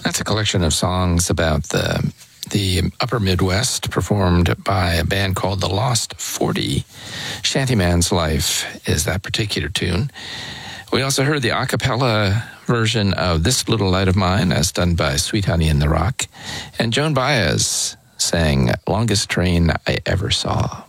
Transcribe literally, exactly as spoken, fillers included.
That's a collection of songs about the the upper Midwest performed by a band called The Lost forty. Shantyman's Life is that particular tune. We also heard the a cappella version of This Little Light of Mine as done by Sweet Honey in the Rock. And Joan Baez sang Longest Train I Ever Saw.